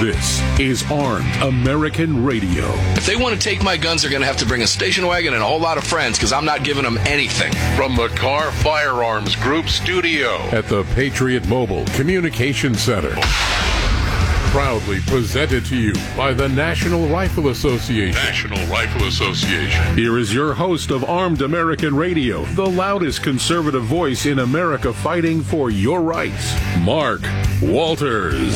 This is Armed American Radio. If they want to take my guns, they're going to have to bring a station wagon and a whole lot of friends, because I'm not giving them anything. From the Carr Firearms Group studio at the Patriot Mobile Communication Center. Proudly presented to you by the National Rifle Association. Here is your host of Armed American Radio, the loudest conservative voice in America fighting for your rights, Mark Walters.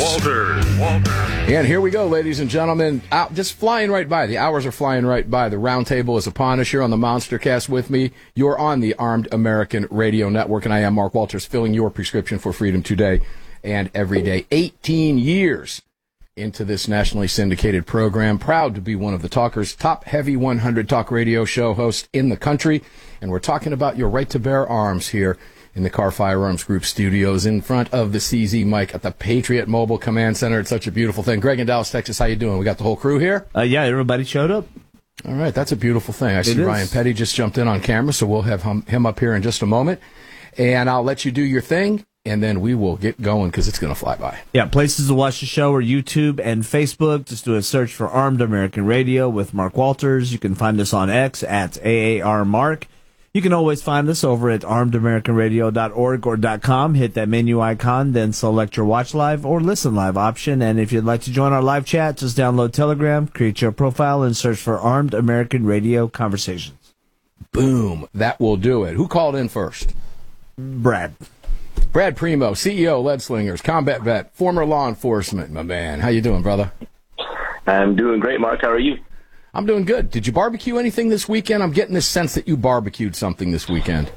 And here we go, ladies and gentlemen. Just flying right by. The hours are flying right by. The roundtable is upon us. You're on the Monstercast with me. You're on the Armed American Radio Network, and I am Mark Walters, filling your prescription for freedom today and every day. 18 years into this nationally syndicated program. Proud to be one of the talkers, top heavy 100 talk radio show hosts in the country. And we're talking about your right to bear arms here in the Carr Firearms Group studios in front of the CZ mic at the Patriot Mobile Command Center. It's such a beautiful thing. Greg in Dallas, Texas, how you doing? We got the whole crew here? Yeah, everybody showed up. All right, that's a beautiful thing. I see Ryan Petty just jumped in on camera, so we'll have him up here in just a moment. And I'll let you do your thing, and then we will get going because it's going to fly by. Yeah, places to watch the show are YouTube and Facebook. Just do a search for Armed American Radio with Mark Walters. You can find us on X at AARMark. You can always find us over at armedamericanradio.org or .com. Hit that menu icon, then select your watch live or listen live option. And if you'd like to join our live chat, just download Telegram, create your profile, and search for Armed American Radio Conversations. Boom. That will do it. Who called in first? Brad Primo, CEO, Lead Slingers, combat vet, former law enforcement, my man. How you doing, brother? I'm doing great, Mark. How are you? I'm doing good. Did you barbecue anything this weekend? I'm getting this sense that you barbecued something this weekend.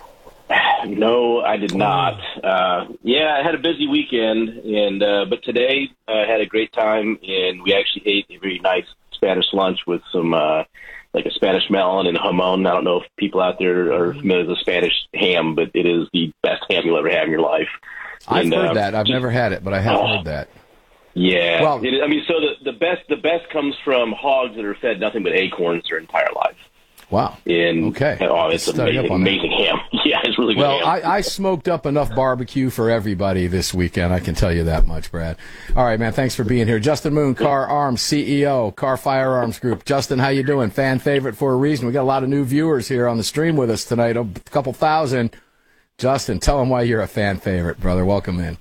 No, I did not. I had a busy weekend, and but today I had a great time, and we actually ate a very nice Spanish lunch with some like a Spanish melon and jamon. I don't know if people out there are familiar with the Spanish ham, but it is the best ham you'll ever have in your life. I've heard that. I've never had it, but I have heard that. Yeah. Well, so the best comes from hogs that are fed nothing but acorns their entire life. Wow. Okay. It's amazing ham. Yeah, it's really good. Well, ham. I smoked up enough barbecue for everybody this weekend. I can tell you that much, Brad. All right, man. Thanks for being here. Justin Moon, Carr Arms CEO, Carr Firearms Group. Justin, how you doing? Fan favorite for a reason. We got a lot of new viewers here on the stream with us tonight. A couple thousand. Justin, tell them why you're a fan favorite, brother. Welcome in.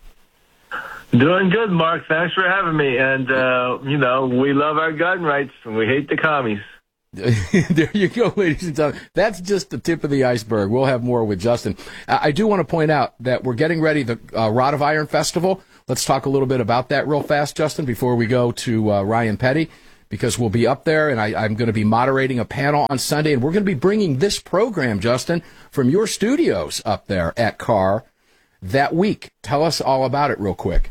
Doing good, Mark. Thanks for having me. And, we love our gun rights and we hate the commies. There you go, ladies and gentlemen. That's just the tip of the iceberg. We'll have more with Justin. I do want to point out that we're getting ready, the Rod of Iron Festival. Let's talk a little bit about that real fast, Justin, before we go to Ryan Petty, because we'll be up there, and I'm going to be moderating a panel on Sunday, and we're going to be bringing this program, Justin, from your studios up there at Carr that week. Tell us all about it real quick.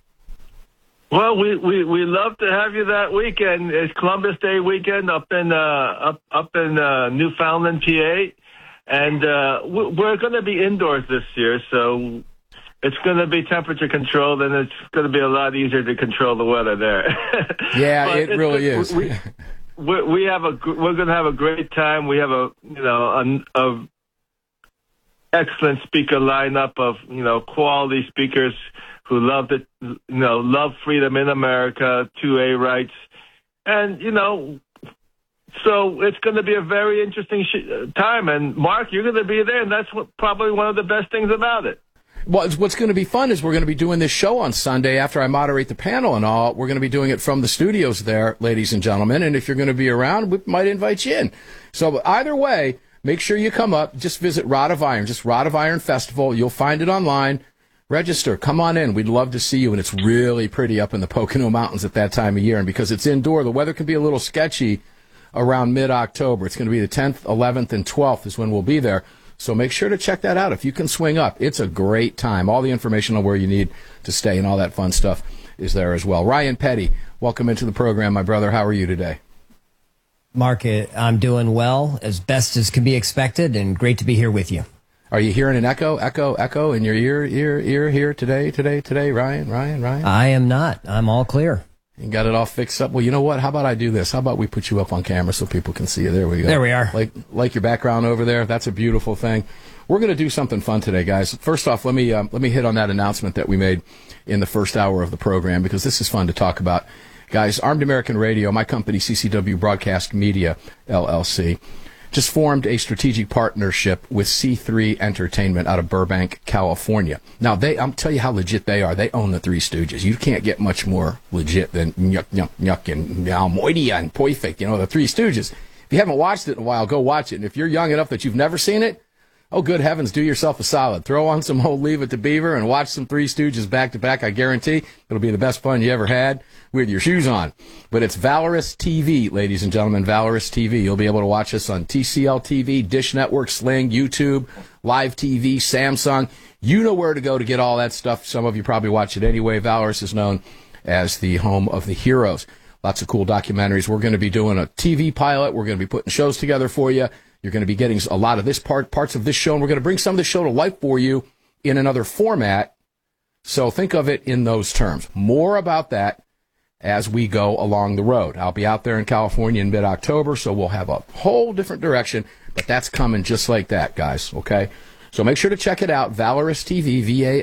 Well, we love to have you that weekend. It's Columbus Day weekend up in Newfoundland, PA, and we're going to be indoors this year, so it's going to be temperature controlled, and it's going to be a lot easier to control the weather there. Yeah, it really is. We're going to have a great time. We have a excellent speaker lineup of quality speakers who love freedom in America, 2A rights, and so it's going to be a very interesting time. And Mark, you're going to be there, and that's probably one of the best things about it. Well, what's going to be fun is we're going to be doing this show on Sunday after I moderate the panel and all. We're going to be doing it from the studios there, ladies and gentlemen. And if you're going to be around, we might invite you in. So either way, make sure you come up. Just visit Rod of Iron, just Rod of Iron Festival. You'll find it online. Register. Come on in. We'd love to see you. And it's really pretty up in the Pocono Mountains at that time of year. And because it's indoor, the weather can be a little sketchy around mid-October. It's going to be the 10th, 11th, and 12th is when we'll be there. So make sure to check that out. If you can swing up, it's a great time. All the information on where you need to stay and all that fun stuff is there as well. Ryan Petty, welcome into the program, my brother. How are you today? Mark, I'm doing well, as best as can be expected, and great to be here with you. Are you hearing an echo in your ear here today, Ryan? I am not. I'm all clear. You got it all fixed up? Well, you know what? How about I do this? How about we put you up on camera so people can see you? There we go. There we are. Like your background over there. That's a beautiful thing. We're going to do something fun today, guys. First off, let me hit on that announcement that we made in the first hour of the program, because this is fun to talk about. Guys, Armed American Radio, my company, CCW Broadcast Media, LLC, just formed a strategic partnership with C3 Entertainment out of Burbank, California. Now, I'll tell you how legit they are. They own the Three Stooges. You can't get much more legit than Nyuk, Nyuk, Nyuk, and Almoidia and Perfect, the Three Stooges. If you haven't watched it in a while, go watch it. And if you're young enough that you've never seen it, oh, good heavens, do yourself a solid. Throw on some old Leave It to Beaver and watch some Three Stooges back to back. I guarantee it'll be the best fun you ever had with your shoes on. But it's Valorous TV, ladies and gentlemen, Valorous TV. You'll be able to watch us on TCL TV, Dish Network, Sling, YouTube, Live TV, Samsung. You know where to go to get all that stuff. Some of you probably watch it anyway. Valorous is known as the home of the heroes. Lots of cool documentaries. We're going to be doing a TV pilot. We're going to be putting shows together for you. You're going to be getting a lot of this parts of this show, and we're going to bring some of the show to life for you in another format. So think of it in those terms. More about that as we go along the road. I'll be out there in California in mid-October, so we'll have a whole different direction, but that's coming just like that, guys, okay? So make sure to check it out, Valorous TV,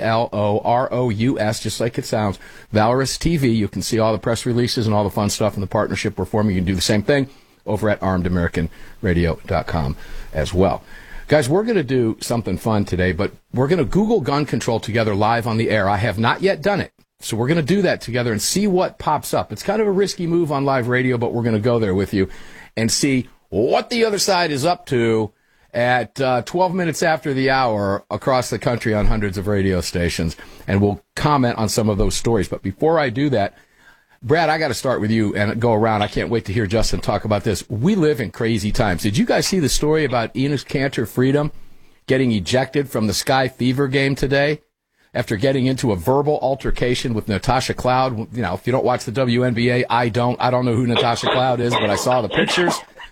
V-A-L-O-R-O-U-S, just like it sounds, Valorous TV. You can see all the press releases and all the fun stuff in the partnership we're forming. You can do the same thing over at armedamericanradio.com as well. Guys, we're going to do something fun today, but we're going to Google gun control together live on the air. I have not yet done it, so we're going to do that together and see what pops up. It's kind of a risky move on live radio, but we're going to go there with you and see what the other side is up to at 12 minutes after the hour across the country on hundreds of radio stations, and we'll comment on some of those stories. But before I do that, Brad, I got to start with you and go around. I can't wait to hear Justin talk about this. We live in crazy times. Did you guys see the story about Enes Kanter Freedom getting ejected from the Sky Fever game today after getting into a verbal altercation with Natasha Cloud? If you don't watch the WNBA, I don't know who Natasha Cloud is, but I saw the pictures.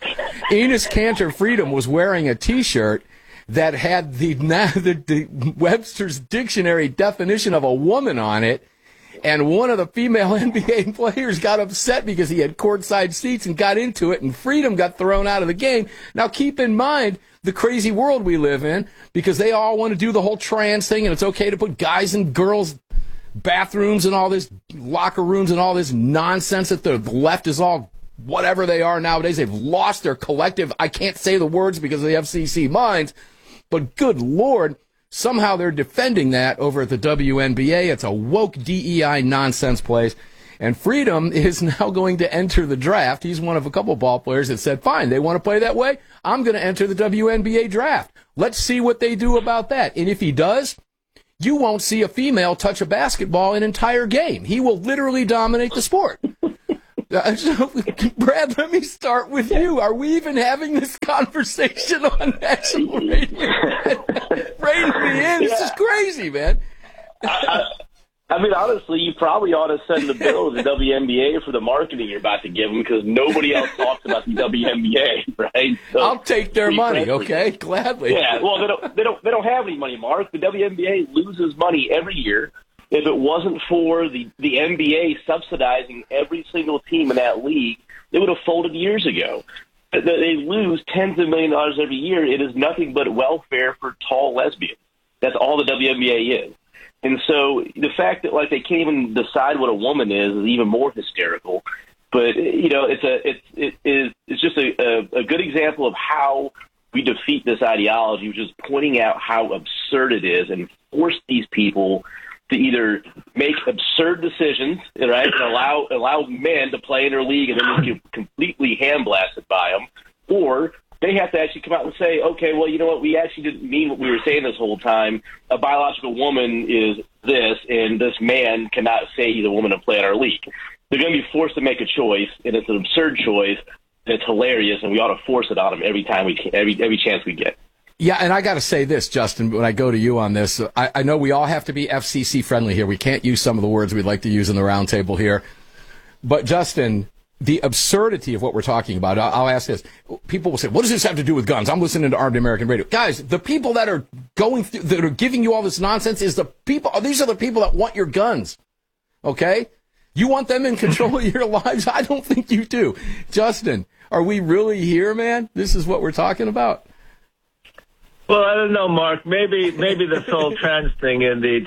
Enes Kanter Freedom was wearing a T-shirt that had the Webster's Dictionary definition of a woman on it, and one of the female NBA players got upset because he had courtside seats and got into it, and Freedom got thrown out of the game. Now, keep in mind the crazy world we live in, because they all want to do the whole trans thing, and it's okay to put guys and girls bathrooms and all this, locker rooms and all this nonsense that the left is all whatever they are nowadays. They've lost their collective, I can't say the words because of the FCC minds, but good Lord, somehow they're defending that over at the WNBA. It's a woke DEI nonsense place. And Freedom is now going to enter the draft. He's one of a couple ball players that said, fine, they want to play that way, I'm going to enter the WNBA draft. Let's see what they do about that. And if he does, you won't see a female touch a basketball an entire game. He will literally dominate the sport. So, Brad, let me start with you. Are we even having this conversation on national radio? Rein me in. This is crazy, man. I mean, honestly, you probably ought to send the bill to the WNBA for the marketing you're about to give them, because nobody else talks about the WNBA, right? So, I'll take their money, okay? Gladly. Yeah, well, they don't have any money, Mark. The WNBA loses money every year. If it wasn't for the NBA subsidizing every single team in that league, it would have folded years ago. They lose tens of millions of dollars every year. It is nothing but welfare for tall lesbians. That's all the WNBA is. And so the fact that they can't even decide what a woman is even more hysterical. But it's just a good example of how we defeat this ideology, which is pointing out how absurd it is and force these people to either make absurd decisions, right, and allow men to play in their league and then just get completely handblasted by them, or they have to actually come out and say, okay, well, you know what, we actually didn't mean what we were saying this whole time. A biological woman is this, and this man cannot say he's a woman and play in our league. They're going to be forced to make a choice, and it's an absurd choice, and it's hilarious, and we ought to force it on them every chance we get. Yeah, and I got to say this, Justin, when I go to you on this, I know we all have to be FCC friendly here. We can't use some of the words we'd like to use in the roundtable here. But, Justin, the absurdity of what we're talking about, I'll ask this. People will say, what does this have to do with guns? I'm listening to Armed American Radio. Guys, the people that are that are giving you all this nonsense these are the people that want your guns. Okay? You want them in control of your lives? I don't think you do. Justin, are we really here, man? This is what we're talking about? Well, I don't know, Mark. Maybe this whole trans thing in the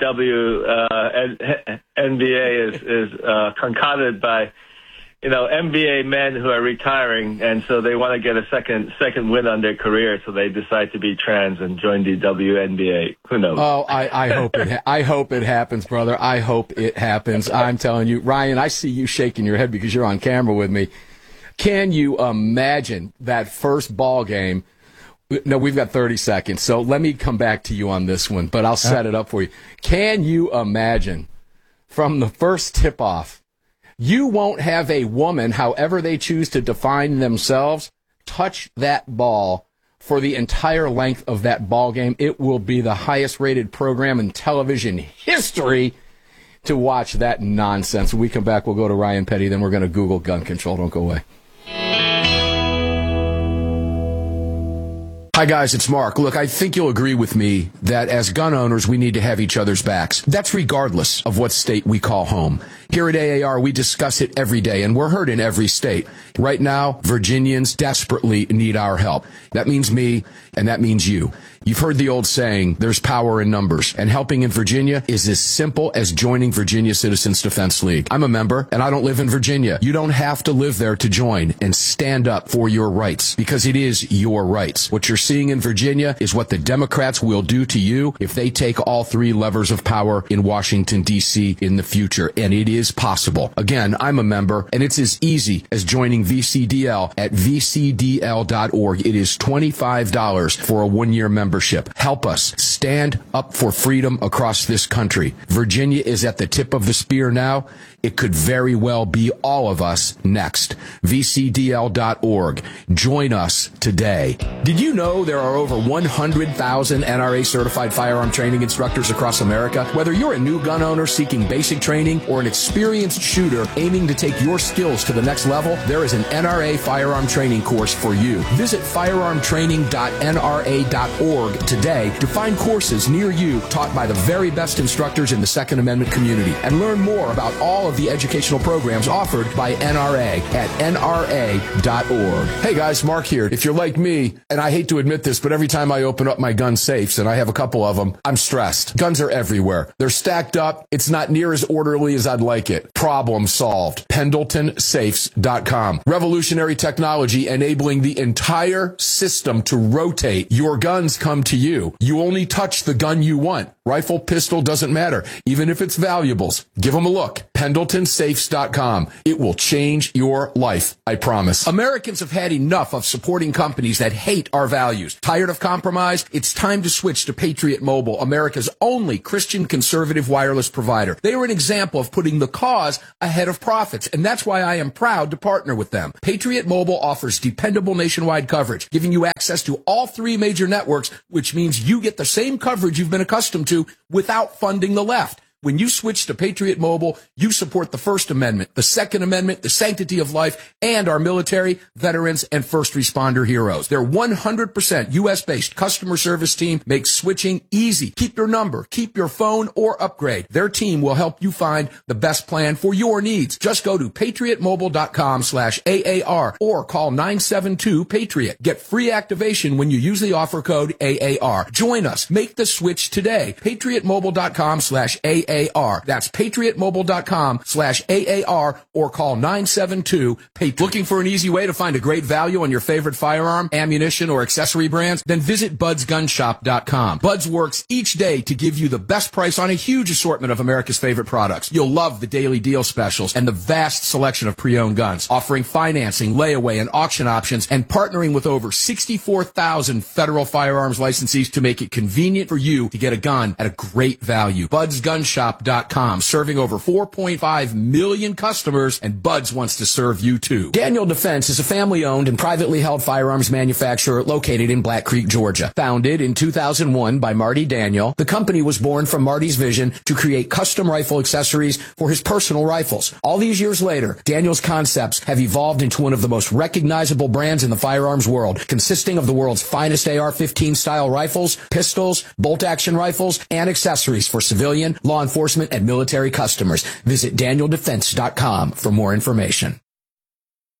NBA is concocted by, NBA men who are retiring, and so they want to get a second win on their career, so they decide to be trans and join the WNBA. Who knows? Oh, I hope it happens, brother. I hope it happens. I'm telling you, Ryan. I see you shaking your head because you're on camera with me. Can you imagine that first ball game? No, we've got 30 seconds, so let me come back to you on this one, but I'll set it up for you. Can you imagine from the first tip-off, you won't have a woman, however they choose to define themselves, touch that ball for the entire length of that ball game? It will be the highest-rated program in television history to watch that nonsense. When we come back, we'll go to Ryan Petty, then we're going to Google gun control. Don't go away. Hi, guys, it's Mark. Look, I think you'll agree with me that as gun owners, we need to have each other's backs. That's regardless of what state we call home. Here at AAR, we discuss it every day, and we're heard in every state. Right now, Virginians desperately need our help. That means me, and that means you. You've heard the old saying, there's power in numbers, and helping in Virginia is as simple as joining Virginia Citizens Defense League. I'm a member, and I don't live in Virginia. You don't have to live there to join and stand up for your rights, because it is your rights. What you're seeing in Virginia is what the Democrats will do to you if they take all three levers of power in Washington, D.C. in the future, and it is possible. Again, I'm a member, and it's as easy as joining VCDL at vcdl.org. It is $25 for a one-year membership. Help us stand up for freedom across this country. Virginia is at the tip of the spear now. It could very well be all of us next. VCDL.org. Join us today. Did you know there are over 100,000 NRA certified firearm training instructors across America? Whether you're a new gun owner seeking basic training or an experienced shooter aiming to take your skills to the next level, there is an NRA firearm training course for you. Visit firearmtraining.nra.org today to find courses near you taught by the very best instructors in the Second Amendment community and learn more about all of the educational programs offered by NRA at nra.org. Hey guys, Mark here. If you're like me, and I hate to admit this, but every time I open up my gun safes, and I have a couple of them, I'm stressed. Guns are everywhere. They're stacked up. It's not near as orderly as I'd like it. Problem solved. PendletonSafes.com. Revolutionary technology enabling the entire system to rotate. Your guns come to you. You only touch the gun you want. Rifle, pistol, doesn't matter. Even if it's valuables. Give them a look. PendletonSafes.com. It will change your life, I promise. Americans have had enough of supporting companies that hate our values. Tired of compromise? It's time to switch to Patriot Mobile, America's only Christian conservative wireless provider. They are an example of putting the cause ahead of profits, and that's why I am proud to partner with them. Patriot Mobile offers dependable nationwide coverage, giving you access to all three major networks, which means you get the same coverage you've been accustomed to without funding the left. When you switch to Patriot Mobile, you support the First Amendment, the Second Amendment, the sanctity of life, and our military, veterans, and first responder heroes. Their 100% U.S.-based customer service team makes switching easy. Keep your number, keep your phone, or upgrade. Their team will help you find the best plan for your needs. Just go to patriotmobile.com/AAR or call 972-PATRIOT. Get free activation when you use the offer code AAR. Join us. Make the switch today. patriotmobile.com/AAR. That's patriotmobile.com/AAR or call 972-PATRIOT. Looking for an easy way to find a great value on your favorite firearm, ammunition, or accessory brands? Then visit budsgunshop.com. Buds works each day to give you the best price on a huge assortment of America's favorite products. You'll love the daily deal specials and the vast selection of pre-owned guns, offering financing, layaway, and auction options, and partnering with over 64,000 federal firearms licensees to make it convenient for you to get a gun at a great value. Budsgunshop.com, serving over 4.5 million customers, and Buds wants to serve you too. Daniel Defense is a family-owned and privately held firearms manufacturer located in Black Creek, Georgia. Founded in 2001 by Marty Daniel, the company was born from Marty's vision to create custom rifle accessories for his personal rifles. All these years later, Daniel's concepts have evolved into one of the most recognizable brands in the firearms world, consisting of the world's finest AR-15 style rifles, pistols, bolt-action rifles, and accessories for civilian, law enforcement, and military customers. Visit DanielDefense.com for more information.